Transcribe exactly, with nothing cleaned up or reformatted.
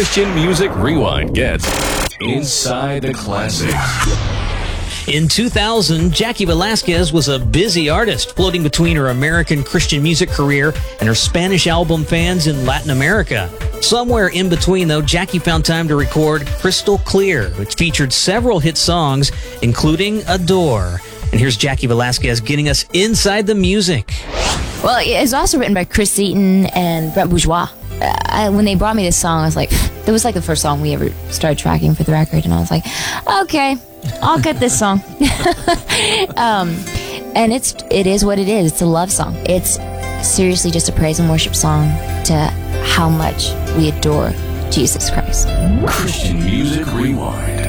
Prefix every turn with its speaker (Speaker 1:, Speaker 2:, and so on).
Speaker 1: Christian Music Rewind gets Inside the Classics.
Speaker 2: In two thousand, Jackie Velasquez was a busy artist, floating between her American Christian music career and her Spanish album fans in Latin America. Somewhere in between, though, Jackie found time to record Crystal Clear, which featured several hit songs, including Adore. And here's Jackie Velasquez getting us inside the music.
Speaker 3: Well, it's also written by Chris Eaton and Brent Bourgeois. Uh, I, when they brought me this song, I was like, it was like the first song we ever started tracking for the record, and I was like, okay, I'll get this song. um, and it's it is what it is. It's a love song. It's seriously just a praise and worship song to how much we adore Jesus Christ.
Speaker 1: Christian Music Rewind.